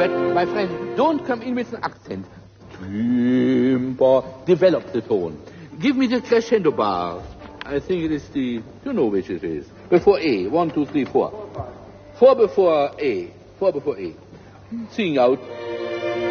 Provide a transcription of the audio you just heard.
But, my friend, don't come in with an accent. Timber. Develop the tone. Give me the crescendo bar. I think it is the... You know which it is. Before A. 1, 2, 3, 4. 4 before A. 4 before A. Sing out.